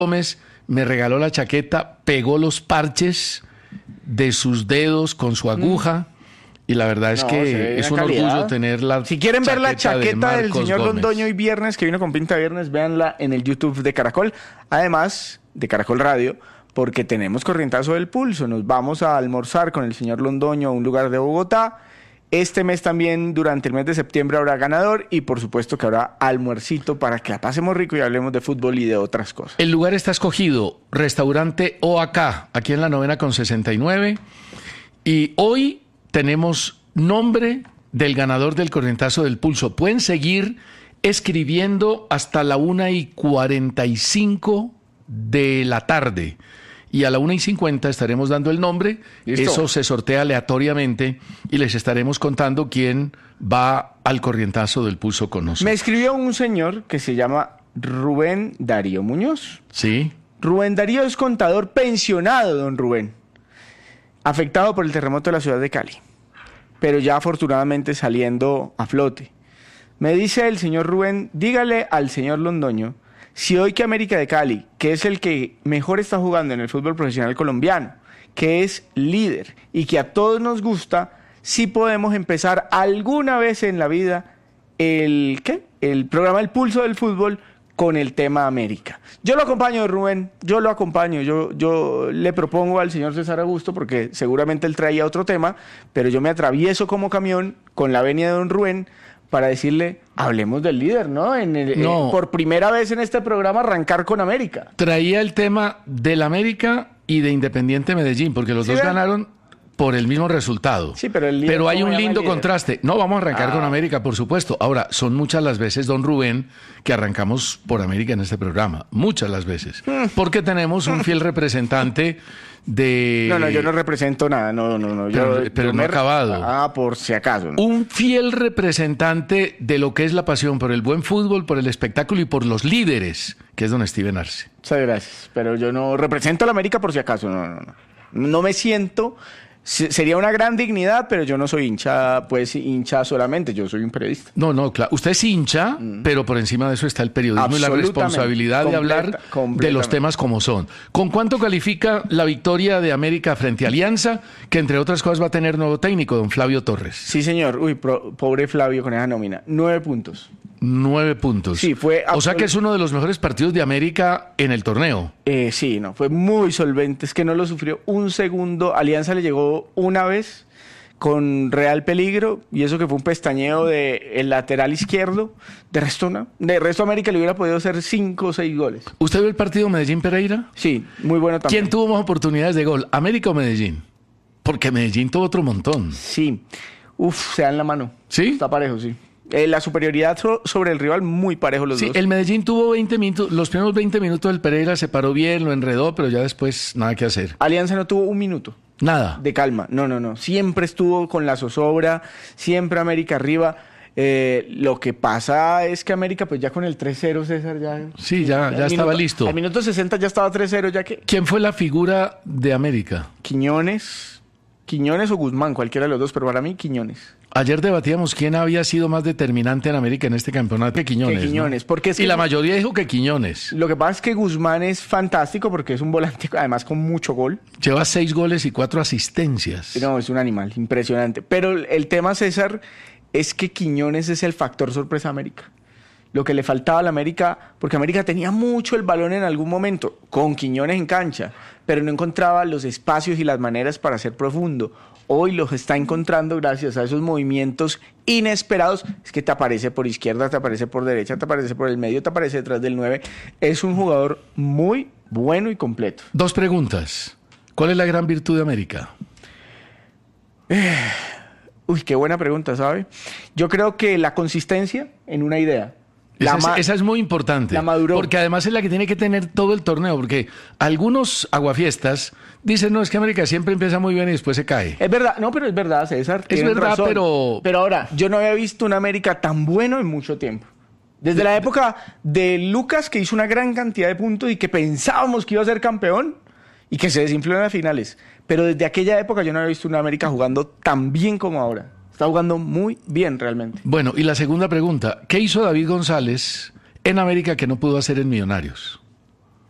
Gómez me regaló la chaqueta, pegó los parches de sus dedos con su aguja. Y la verdad es que es un orgullo tener la Si quieren ver la chaqueta del señor Gómez. Londoño hoy viernes, que vino con pinta viernes, véanla en el YouTube de Caracol. Además de Caracol Radio, porque tenemos corrientazo del pulso. Nos vamos a almorzar con el señor Londoño a un lugar de Bogotá. Este mes también, durante el mes de septiembre, habrá ganador y por supuesto que habrá almuercito para que la pasemos rico y hablemos de fútbol y de otras cosas. El lugar está escogido, restaurante OAK, aquí en la 9ª con 69. Y hoy tenemos nombre del ganador del corrientazo del pulso. Pueden seguir escribiendo hasta la 1:45 de la tarde. Y a la 1:50 estaremos dando el nombre. ¿Listo? Eso se sortea aleatoriamente y les estaremos contando quién va al corrientazo del pulso con nosotros. Me escribió un señor que se llama Rubén Darío Muñoz. Sí. Rubén Darío es contador pensionado, don Rubén, afectado por el terremoto de la ciudad de Cali, pero ya afortunadamente saliendo a flote. Me dice el señor Rubén, dígale al señor Londoño si hoy que América de Cali, que es el que mejor está jugando en el fútbol profesional colombiano, que es líder y que a todos nos gusta, si podemos empezar alguna vez en la vida el programa El Pulso del Fútbol con el tema América. Yo lo acompaño, Rubén, yo lo acompaño, yo le propongo al señor César Augusto, porque seguramente él traía otro tema, pero yo me atravieso como camión con la venia de don Rubén para decirle, hablemos del líder, ¿no? Por primera vez en este programa arrancar con América. Traía el tema del América y de Independiente Medellín, porque los dos ganaron por el mismo resultado. Sí, pero el líder, pero hay ¿cómo un llama lindo el líder? contraste. No, vamos a arrancar con América, por supuesto. Ahora, son muchas las veces, don Rubén, que arrancamos por América en este programa. Muchas las veces. Porque tenemos un fiel representante de... No, yo no represento nada, no. Pero no ha acabado. Por si acaso. ¿No? Un fiel representante de lo que es la pasión por el buen fútbol, por el espectáculo y por los líderes, que es don Steven Arce. Muchas gracias, pero yo no represento a la América por si acaso, no. No me siento... Sería una gran dignidad, pero yo no soy hincha solamente, yo soy un periodista. No, claro. Usted es hincha, pero por encima de eso está el periodismo y la responsabilidad de hablar de los temas como son. ¿Con cuánto califica la victoria de América frente a Alianza, que entre otras cosas va a tener nuevo técnico, don Flavio Torres? Sí, señor. Pobre Flavio con esa nómina. 9 puntos. 9 puntos. Sí, o sea que es uno de los mejores partidos de América en el torneo. Sí, fue muy solvente, es que no lo sufrió un segundo. Alianza le llegó una vez con real peligro, y eso que fue un pestañeo del lateral izquierdo. De resto América le hubiera podido hacer 5 o 6 goles. ¿Usted vio el partido Medellín-Pereira? Sí, muy bueno también. ¿Quién tuvo más oportunidades de gol, América o Medellín? Porque Medellín tuvo otro montón. Sí, se dan la mano. ¿Sí? Está parejo, sí. La superioridad sobre el rival, muy parejo los dos. Sí, el Medellín tuvo 20 minutos, los primeros 20 minutos del Pereira se paró bien, lo enredó, pero ya después nada que hacer. Alianza no tuvo un minuto. Nada. De calma, no. Siempre estuvo con la zozobra, siempre América arriba. Lo que pasa es que América, pues ya con el 3-0, César, ya... Sí, ya estaba listo. Al minuto 60 ya estaba 3-0, ya que... ¿Quién fue la figura de América? Quiñones o Guzmán, cualquiera de los dos, pero para mí Quiñones. Ayer debatíamos quién había sido más determinante en América en este campeonato que Quiñones. ¿no? Porque y la mayoría dijo que Quiñones. Lo que pasa es que Guzmán es fantástico porque es un volante, además con mucho gol. Lleva 6 goles y 4 asistencias. No, es un animal, impresionante. Pero el tema, César, es que Quiñones es el factor sorpresa a América. Lo que le faltaba a la América, porque América tenía mucho el balón en algún momento, con Quiñones en cancha, pero no encontraba los espacios y las maneras para ser profundo. Hoy los está encontrando gracias a esos movimientos inesperados. Es que te aparece por izquierda, te aparece por derecha, te aparece por el medio, te aparece detrás del 9. Es un jugador muy bueno y completo. 2 preguntas. ¿Cuál es la gran virtud de América? Qué buena pregunta, ¿sabe? Yo creo que la consistencia en una idea. Esa es muy importante. La maduró. Porque además es la que tiene que tener todo el torneo. Porque algunos aguafiestas dicen, no, es que América siempre empieza muy bien y después se cae. Es verdad, pero es verdad, César. Es verdad, razón. pero ahora, yo no había visto un América tan bueno en mucho tiempo. Desde la época de Lucas, que hizo una gran cantidad de puntos y que pensábamos que iba a ser campeón y que se desinfló en las finales. Pero desde aquella época yo no había visto un América jugando tan bien como ahora. Está jugando muy bien realmente. Bueno, y la segunda pregunta, ¿qué hizo David González en América que no pudo hacer en Millonarios?